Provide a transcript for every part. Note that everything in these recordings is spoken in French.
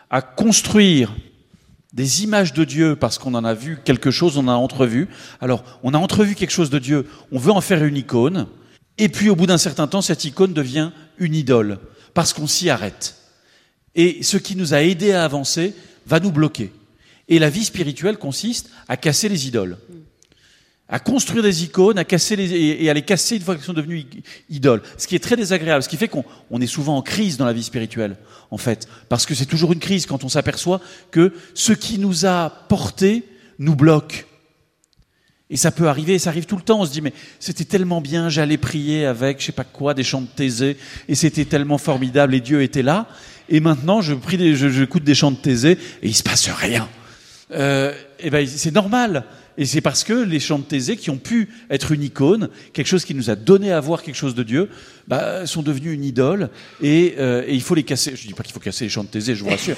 à construire des images de Dieu parce qu'on en a vu quelque chose, on a entrevu. Alors, on a entrevu quelque chose de Dieu, on veut en faire une icône, et puis au bout d'un certain temps, cette icône devient une idole, parce qu'on s'y arrête. Et ce qui nous a aidés à avancer va nous bloquer. Et la vie spirituelle consiste à casser les idoles, à construire des icônes, à casser et à les casser une fois qu'elles sont devenues idoles. Ce qui est très désagréable, ce qui fait qu'on est souvent en crise dans la vie spirituelle, en fait. Parce que c'est toujours une crise quand on s'aperçoit que ce qui nous a portés nous bloque. Et ça peut arriver, et ça arrive tout le temps. On se dit, mais c'était tellement bien, j'allais prier avec, je sais pas quoi, des chants de Thésée, et c'était tellement formidable, et Dieu était là. Et maintenant, j'écoute des chants de Thésée, et il se passe rien. Et ben, c'est normal. Et c'est parce que les chants de Thésée, qui ont pu être une icône, quelque chose qui nous a donné à voir quelque chose de Dieu, sont devenus une idole, et il faut les casser. Je dis pas qu'il faut casser les chants de Thésée, je vous rassure.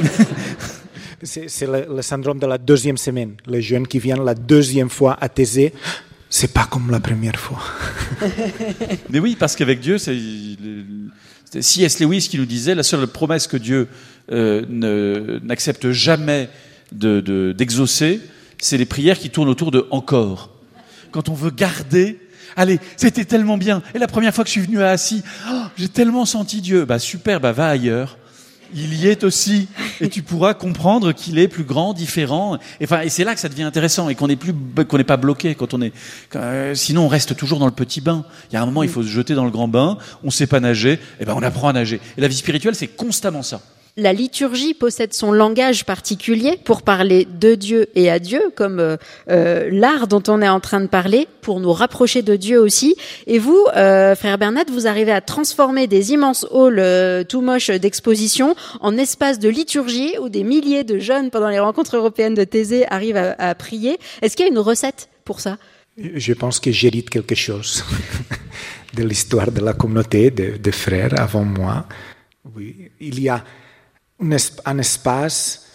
C'est le syndrome de la deuxième semaine. Les jeunes qui viennent la deuxième fois à Thésée, c'est pas comme la première fois. Mais oui, parce qu'avec Dieu, c'est C.S. Lewis qui nous disait, la seule promesse que Dieu n'accepte jamais d'exaucer, c'est les prières qui tournent autour de « encore ». Quand on veut garder, allez, c'était tellement bien. Et la première fois que je suis venu à Assy, j'ai tellement senti Dieu. Super, va ailleurs. Il y est aussi. Et tu pourras comprendre qu'il est plus grand, différent. Et c'est là que ça devient intéressant et qu'on n'est pas bloqué. Sinon, on reste toujours dans le petit bain. Il y a un moment, il faut se jeter dans le grand bain. On ne sait pas nager. On apprend à nager. Et la vie spirituelle, c'est constamment ça. La liturgie possède son langage particulier pour parler de Dieu et à Dieu, comme l'art dont on est en train de parler, pour nous rapprocher de Dieu aussi. Et vous, frère Bernat, vous arrivez à transformer des immenses halls tout moches d'exposition en espaces de liturgie où des milliers de jeunes, pendant les rencontres européennes de Thésée, arrivent à prier. Est-ce qu'il y a une recette pour ça ? Je pense que j'hérite quelque chose de l'histoire de la communauté, des frères avant moi. Oui, il y a un espace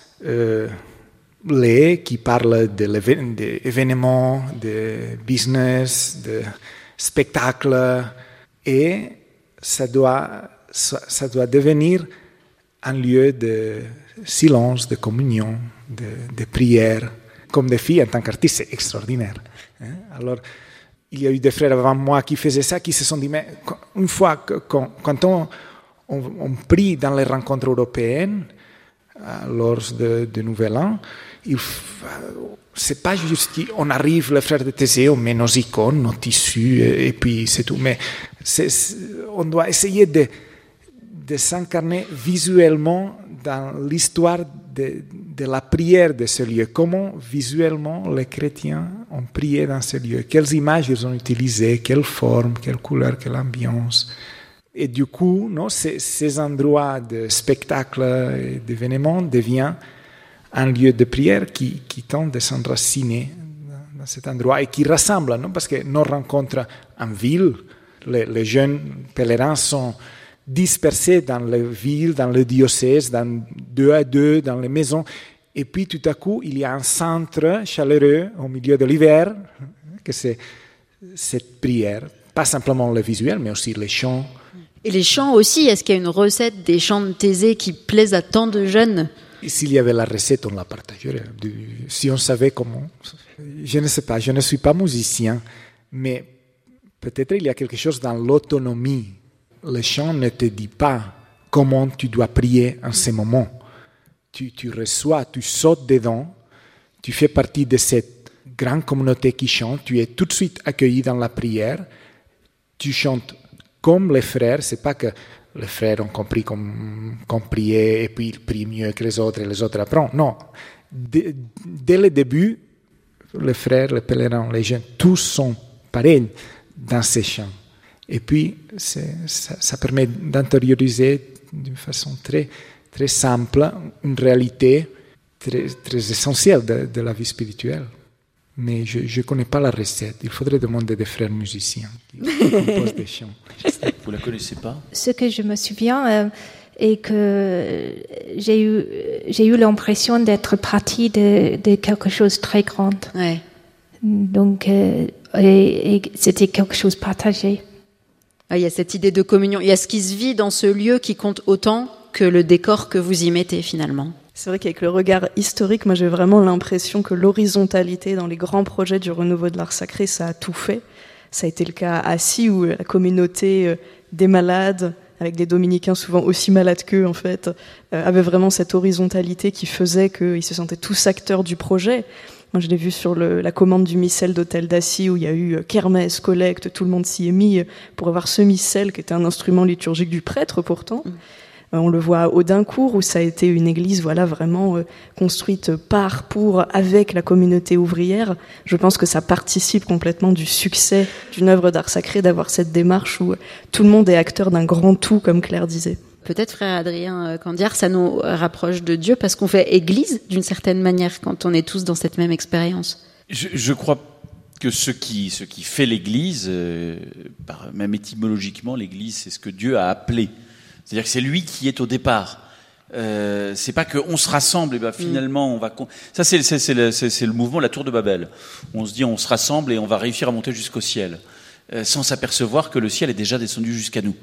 qui parle d'événements, de business, de spectacles, et ça doit devenir un lieu de silence, de communion, de prière. Comme des filles, en tant qu'artiste, c'est extraordinaire. Alors, il y a eu des frères avant moi qui faisaient ça, qui se sont dit, mais une fois quand on prie dans les rencontres européennes lors de Nouvel An. C'est pas juste qu'on arrive, les frères de Thésée, on met nos icônes, nos tissus, et puis c'est tout. Mais on doit essayer de s'incarner visuellement dans l'histoire de la prière de ce lieu. Comment visuellement les chrétiens ont prié dans ce lieu. Quelles images ils ont utilisées, quelles formes, quelles couleurs, quelle ambiance. Et du coup, ces endroits de spectacle et d'événements deviennent un lieu de prière qui tente de s'enraciner dans cet endroit et qui rassemble, parce que nos rencontres en ville, les jeunes pèlerins sont dispersés dans les villes, dans le diocèse, deux à deux, dans les maisons. Et puis tout à coup, il y a un centre chaleureux au milieu de l'hiver, que c'est cette prière. Pas simplement le visuel, mais aussi les chants. Et les chants aussi, est-ce qu'il y a une recette des chants de Thésée qui plaisent à tant de jeunes ? S'il y avait la recette, on la partagerait. Si on savait comment. Je ne sais pas, je ne suis pas musicien, mais peut-être il y a quelque chose dans l'autonomie. Le chant ne te dit pas comment tu dois prier en ce moment. Tu reçois, tu sautes dedans, tu fais partie de cette grande communauté qui chante, tu es tout de suite accueilli dans la prière, tu chantes comme les frères, c'est pas que les frères ont compris qu'on priait et puis ils prient mieux que les autres apprennent. Non, dès le début, les frères, les pèlerins, les jeunes, tous sont pareils dans ces chants. Et puis, ça permet d'intérioriser d'une façon très, très simple une réalité très, très essentielle de la vie spirituelle. Mais je ne connais pas la recette. Il faudrait demander des frères musiciens qui composent des chants. Vous ne la connaissez pas ? Ce que je me souviens est que j'ai eu l'impression d'être partie de quelque chose de très grand. Ouais. Donc, et c'était quelque chose partagé. Il y a cette idée de communion. Il y a ce qui se vit dans ce lieu qui compte autant que le décor que vous y mettez finalement. C'est vrai qu'avec le regard historique, moi j'ai vraiment l'impression que l'horizontalité dans les grands projets du renouveau de l'art sacré, ça a tout fait. Ça a été le cas à Assis où la communauté des malades, avec des dominicains souvent aussi malades qu'eux en fait, avait vraiment cette horizontalité qui faisait qu'ils se sentaient tous acteurs du projet. Moi, je l'ai vu sur la commande du missel d'Hôtel d'Assis où il y a eu kermesse, collecte, tout le monde s'y est mis pour avoir ce missel qui était un instrument liturgique du prêtre pourtant. On le voit à Audincourt où ça a été une église vraiment construite avec la communauté ouvrière. Je pense que ça participe complètement du succès d'une œuvre d'art sacré d'avoir cette démarche où tout le monde est acteur d'un grand tout, comme Claire disait. Peut-être, frère Adrien Candiard, ça nous rapproche de Dieu parce qu'on fait église d'une certaine manière quand on est tous dans cette même expérience. Je crois que ce qui fait l'église, même étymologiquement, l'église, c'est ce que Dieu a appelé. C'est-à-dire que c'est lui qui est au départ. C'est pas qu'on se rassemble et finalement on va. Ça c'est le mouvement de la tour de Babel. On se dit on se rassemble et on va réussir à monter jusqu'au ciel, sans s'apercevoir que le ciel est déjà descendu jusqu'à nous.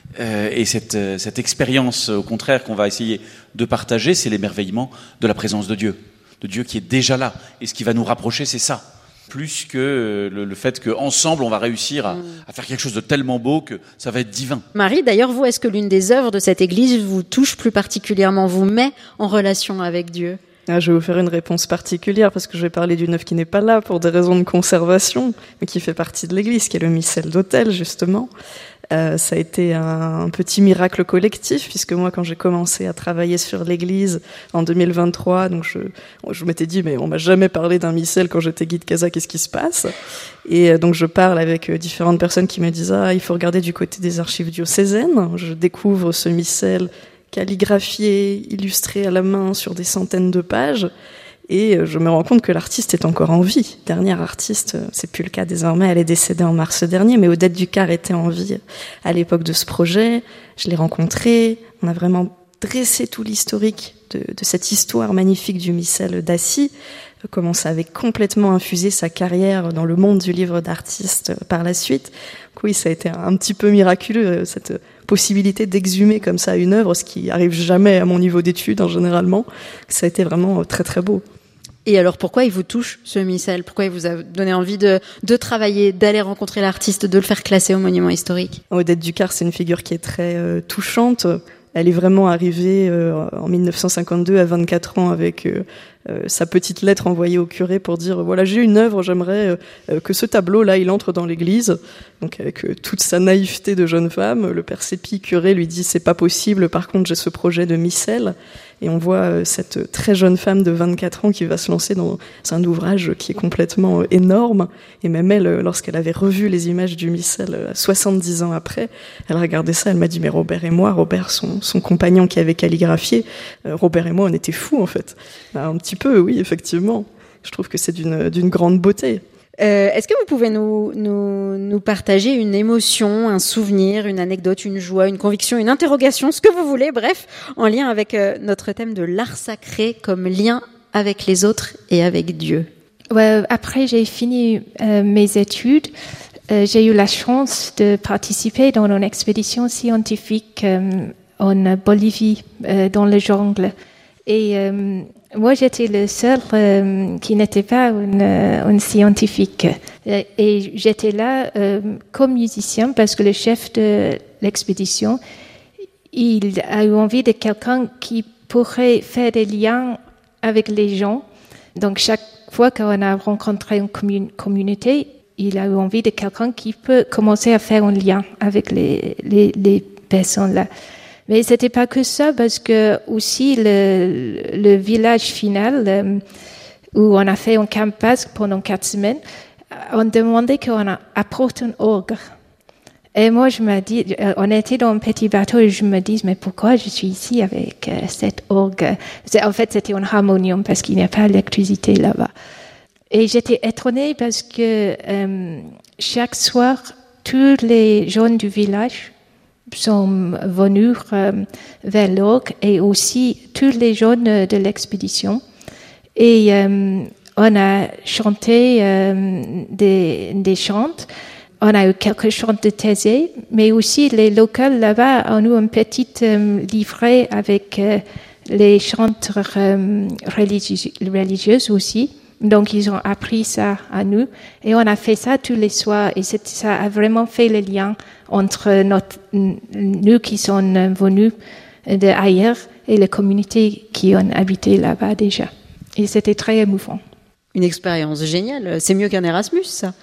Et cette expérience, au contraire, qu'on va essayer de partager, c'est l'émerveillement de la présence de Dieu qui est déjà là. Et ce qui va nous rapprocher, c'est ça, plus que le fait qu'ensemble, on va réussir à faire quelque chose de tellement beau que ça va être divin. Marie, d'ailleurs, vous, est-ce que l'une des œuvres de cette église vous touche plus particulièrement, vous met en relation avec Dieu ? Je vais vous faire une réponse particulière parce que je vais parler d'une œuvre qui n'est pas là pour des raisons de conservation, mais qui fait partie de l'église, qui est le missel d'Autel, justement. Ça a été un petit miracle collectif, puisque moi, quand j'ai commencé à travailler sur l'église en 2023, donc je m'étais dit, mais on m'a jamais parlé d'un missel quand j'étais guide casa, qu'est-ce qui se passe ? Et donc je parle avec différentes personnes qui me disent, il faut regarder du côté des archives diocésaines. Je découvre ce missel calligraphié, illustré à la main sur des centaines de pages. Et je me rends compte que l'artiste est encore en vie. Dernière artiste, c'est plus le cas désormais, elle est décédée en mars dernier, mais Odette Ducard était en vie à l'époque de ce projet. Je l'ai rencontrée, on a vraiment dressé tout l'historique de cette histoire magnifique du missel d'Assis, comment ça avait complètement infusé sa carrière dans le monde du livre d'artiste par la suite. Donc oui, ça a été un petit peu miraculeux, cette possibilité d'exhumer comme ça une œuvre, ce qui arrive jamais à mon niveau d'études, généralement. Ça a été vraiment très très beau. Et alors, pourquoi il vous touche, ce missel ? Pourquoi il vous a donné envie de travailler, d'aller rencontrer l'artiste, de le faire classer au monument historique ? Odette Ducard, c'est une figure qui est très touchante. Elle est vraiment arrivée en 1952 à 24 ans avec sa petite lettre envoyée au curé pour dire voilà, j'ai une œuvre, j'aimerais que ce tableau-là, il entre dans l'église. Donc avec toute sa naïveté de jeune femme, le père Sépi, curé, lui dit c'est pas possible, par contre j'ai ce projet de missel. Et on voit cette très jeune femme de 24 ans qui va se lancer dans un ouvrage qui est complètement énorme. Et même elle, lorsqu'elle avait revu les images du missel 70 ans après, elle regardait ça, elle m'a dit mais Robert et moi, Robert, son compagnon qui avait calligraphié, Robert et moi on était fous en fait. Un petit peu, oui, effectivement. Je trouve que c'est d'une grande beauté. Est-ce que vous pouvez nous partager une émotion, un souvenir, une anecdote, une joie, une conviction, une interrogation, ce que vous voulez, bref, en lien avec notre thème de l'art sacré comme lien avec les autres et avec Dieu? Ouais, après, j'ai fini mes études. J'ai eu la chance de participer dans une expédition scientifique en Bolivie, dans le jungle. Et moi, j'étais le seul qui n'était pas une scientifique. Et j'étais là comme musicien parce que le chef de l'expédition, il a eu envie de quelqu'un qui pourrait faire des liens avec les gens. Donc, chaque fois qu'on a rencontré une communauté, il a eu envie de quelqu'un qui peut commencer à faire un lien avec les personnes là. Mais c'était pas que ça, parce que aussi le village final où on a fait un camp basque pendant 4 semaines, on demandait qu'on apporte un orgue. Et moi, je me dis, on était dans un petit bateau et je me dis, mais pourquoi je suis ici avec cet orgue? En fait, c'était un harmonium parce qu'il n'y a pas d'électricité là-bas. Et j'étais étonnée parce que chaque soir, tous les gens du village sont venus vers l'orgue et aussi tous les jeunes de l'expédition. Et on a chanté des chants. on a eu quelques chants de Thésée, mais aussi les locaux là-bas ont eu un petit livret avec les chanteurs religieux aussi. Donc, ils ont appris ça à nous. Et on a fait ça tous les soirs. Et ça a vraiment fait le lien entre nous qui sont venus de ailleurs et les communautés qui ont habité là-bas déjà. Et c'était très émouvant. Une expérience géniale. C'est mieux qu'un Erasmus, ça.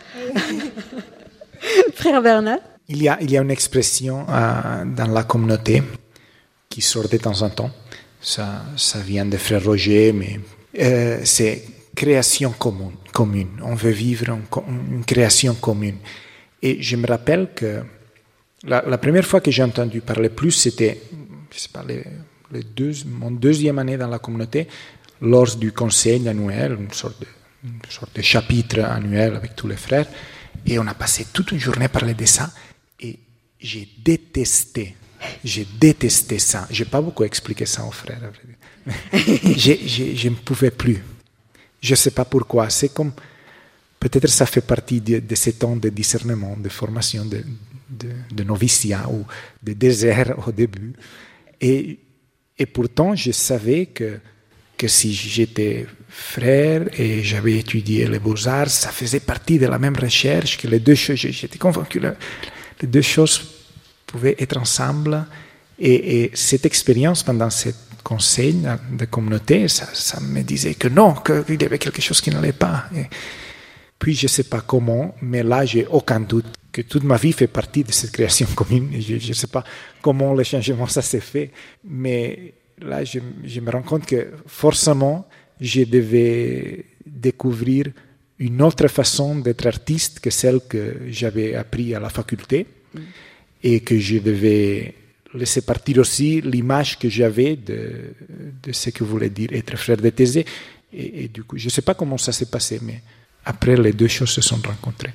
Frère Bernard? Il y a une expression dans la communauté qui sort de temps en temps. Ça vient de Frère Roger, mais c'est création commune. On veut vivre une création commune. Et je me rappelle que la première fois que j'ai entendu parler plus, c'était, je sais pas, mon deuxième année dans la communauté, lors du conseil annuel, une sorte de chapitre annuel avec tous les frères. Et on a passé toute une journée à parler de ça. Et j'ai détesté ça. Je n'ai pas beaucoup expliqué ça aux frères. Je ne pouvais plus. Je ne sais pas pourquoi. C'est comme, peut-être ça fait partie de ces temps de discernement, de formation, de noviciat ou de désert au début. Et pourtant, je savais que si j'étais frère et j'avais étudié les beaux-arts, ça faisait partie de la même recherche, que les deux choses, j'étais convaincu que les deux choses pouvaient être ensemble. Et cette expérience pendant ce conseil de communauté, ça me disait que non, qu'il y avait quelque chose qui n'allait pas. Et puis, je ne sais pas comment, mais là, j'ai aucun doute que toute ma vie fait partie de cette création commune. Et je ne sais pas comment le changement ça s'est fait, mais là, je me rends compte que forcément, je devais découvrir une autre façon d'être artiste que celle que j'avais appris à la faculté et que je devais laisser partir aussi l'image que j'avais de ce que voulait dire être frère de Thésée. Et du coup, je ne sais pas comment ça s'est passé, mais après, les deux choses se sont rencontrées.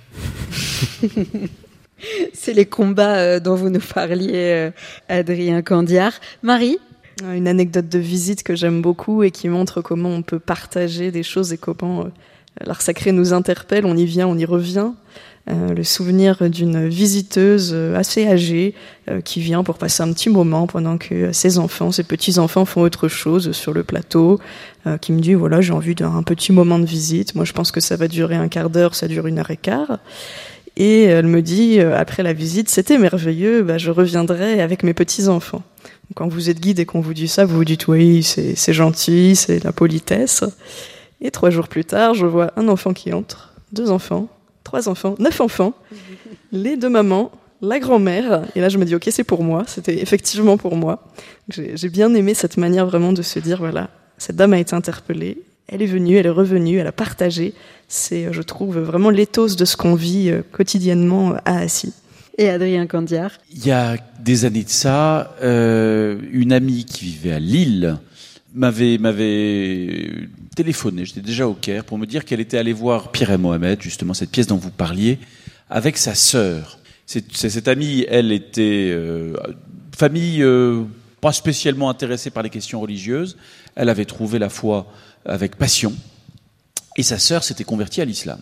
C'est les combats dont vous nous parliez, Adrien Candiard. Marie? Une anecdote de visite que j'aime beaucoup et qui montre comment on peut partager des choses et comment l'art sacré nous interpelle, on y vient, on y revient. Le souvenir d'une visiteuse assez âgée qui vient pour passer un petit moment pendant que ses petits-enfants font autre chose sur le plateau, qui me dit, voilà, j'ai envie d'un petit moment de visite. Moi, je pense que ça va durer un quart d'heure, ça dure 1h15. Et elle me dit, après la visite, c'était merveilleux, je reviendrai avec mes petits-enfants. Quand vous êtes guide et qu'on vous dit ça, vous vous dites oui, c'est gentil, c'est la politesse. Et 3 jours plus tard, je vois un enfant qui entre, 2 enfants, 3 enfants, 9 enfants, les 2 mamans, la grand-mère. Et là, je me dis ok, c'est pour moi. C'était effectivement pour moi. J'ai bien aimé cette manière vraiment de se dire voilà, cette dame a été interpellée, elle est venue, elle est revenue, elle a partagé. C'est, je trouve, vraiment l'éthos de ce qu'on vit quotidiennement à Assy. Et Adrien Candiard? Il y a des années de ça, une amie qui vivait à Lille m'avait téléphoné, j'étais déjà au Caire, pour me dire qu'elle était allée voir Pierre et Mohamed, justement cette pièce dont vous parliez, avec sa sœur. Cette amie, elle était famille pas spécialement intéressée par les questions religieuses. Elle avait trouvé la foi avec passion. Et sa sœur s'était convertie à l'islam.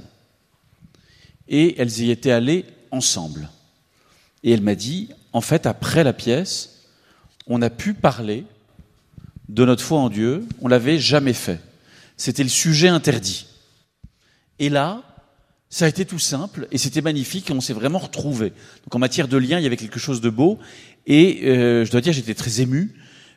Et elles y étaient allées ensemble. Et elle m'a dit, en fait, après la pièce, on a pu parler de notre foi en Dieu, on l'avait jamais fait. C'était le sujet interdit. Et là, ça a été tout simple, et c'était magnifique, et on s'est vraiment retrouvés. Donc en matière de lien, il y avait quelque chose de beau, et je dois dire, j'étais très ému,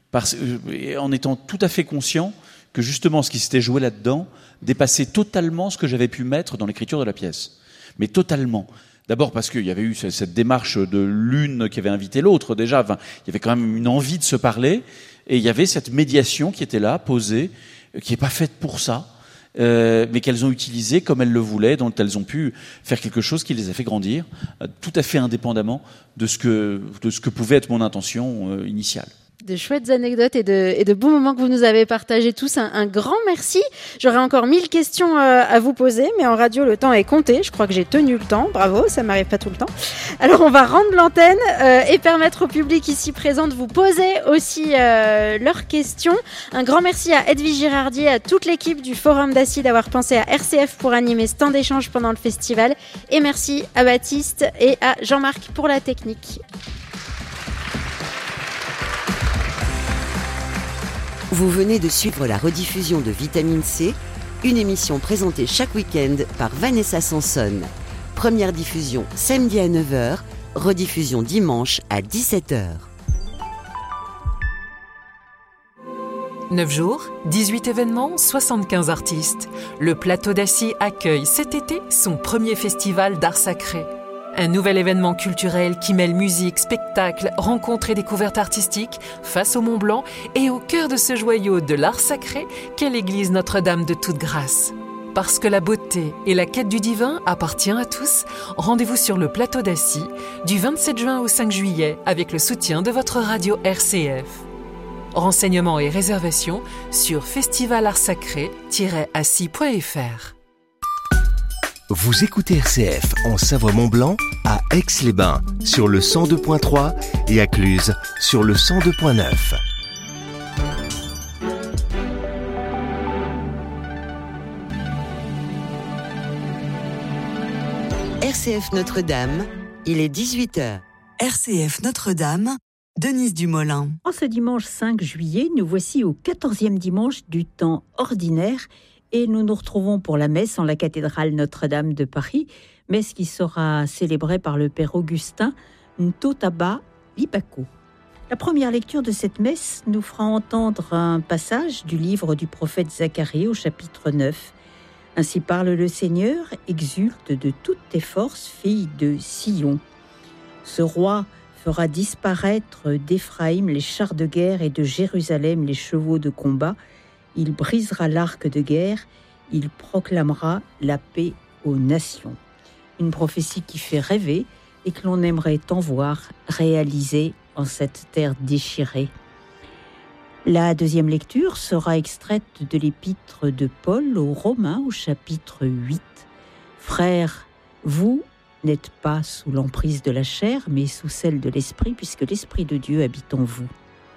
en étant tout à fait conscient que justement, ce qui s'était joué là-dedans dépassait totalement ce que j'avais pu mettre dans l'écriture de la pièce. Mais totalement. D'abord parce qu'il y avait eu cette démarche de l'une qui avait invité l'autre déjà. Enfin, il y avait quand même une envie de se parler. Et il y avait cette médiation qui était là, posée, qui n'est pas faite pour ça, mais qu'elles ont utilisée comme elles le voulaient, dont elles ont pu faire quelque chose qui les a fait grandir, tout à fait indépendamment de ce que pouvait être mon intention initiale. De chouettes anecdotes et de bons moments que vous nous avez partagés tous. Un grand merci. J'aurais encore 1000 questions à vous poser, mais en radio, le temps est compté. Je crois que j'ai tenu le temps. Bravo, ça m'arrive pas tout le temps. Alors, on va rendre l'antenne et permettre au public ici présent de vous poser aussi leurs questions. Un grand merci à Edwige Girardier, à toute l'équipe du Forum d'Assy d'avoir pensé à RCF pour animer ce temps d'échange pendant le festival. Et merci à Baptiste et à Jean-Marc pour la technique. Vous venez de suivre la rediffusion de Vitamine C, une émission présentée chaque week-end par Vanessa Sanson. Première diffusion samedi à 9h, rediffusion dimanche à 17h. 9 jours, 18 événements, 75 artistes. Le Plateau d'Assy accueille cet été son premier festival d'art sacré. Un nouvel événement culturel qui mêle musique, spectacle, rencontres et découvertes artistiques face au Mont Blanc et au cœur de ce joyau de l'art sacré qu'est l'église Notre-Dame de toute grâce. Parce que la beauté et la quête du divin appartient à tous, rendez-vous sur le Plateau d'Assy du 27 juin au 5 juillet avec le soutien de votre radio RCF. Renseignements et réservations sur festivalartsacré-assy.fr. Vous écoutez RCF en Savoie-Mont-Blanc, à Aix-les-Bains sur le 102.3 et à Cluses sur le 102.9. RCF Notre-Dame, il est 18h. RCF Notre-Dame, Denise Dumoulin. En ce dimanche 5 juillet, nous voici au 14e dimanche du temps ordinaire et nous nous retrouvons pour la messe en la cathédrale Notre-Dame de Paris, messe qui sera célébrée par le Père Augustin Ntotaba Lipako. La première lecture de cette messe nous fera entendre un passage du livre du prophète Zacharie au chapitre 9. Ainsi parle le Seigneur, exulte de toutes tes forces, fille de Sion. Ce roi fera disparaître d'Éphraïm les chars de guerre et de Jérusalem les chevaux de combat. Il brisera l'arc de guerre, il proclamera la paix aux nations. Une prophétie qui fait rêver et que l'on aimerait tant voir réalisée en cette terre déchirée. La deuxième lecture sera extraite de l'épître de Paul aux Romains au chapitre 8. Frères, vous n'êtes pas sous l'emprise de la chair, mais sous celle de l'esprit, puisque l'Esprit de Dieu habite en vous.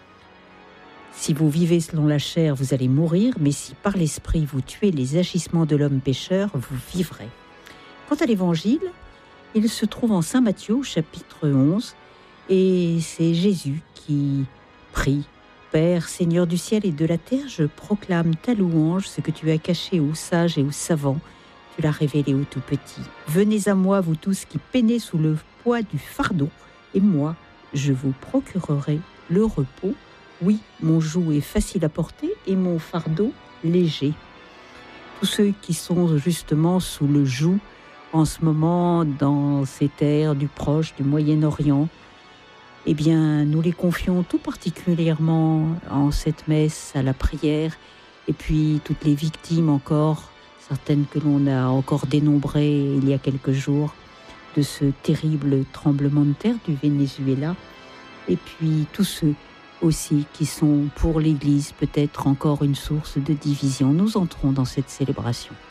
Si vous vivez selon la chair, vous allez mourir, mais si par l'esprit vous tuez les agissements de l'homme pécheur, vous vivrez. Quant à l'évangile, il se trouve en Saint Matthieu, chapitre 11, et c'est Jésus qui prie. Père, Seigneur du ciel et de la terre, je proclame ta louange, ce que tu as caché aux sages et aux savants, tu l'as révélé aux tout petits. Venez à moi, vous tous qui peinez sous le poids du fardeau, et moi, je vous procurerai le repos. Oui, mon joug est facile à porter et mon fardeau léger. Tous ceux qui sont justement sous le joug en ce moment dans ces terres du Proche, du Moyen-Orient, eh bien, nous les confions tout particulièrement en cette messe à la prière et puis toutes les victimes encore, certaines que l'on a encore dénombrées il y a quelques jours, de ce terrible tremblement de terre du Venezuela et puis tous ceux aussi qui sont pour l'Église peut-être encore une source de division. Nous entrons dans cette célébration.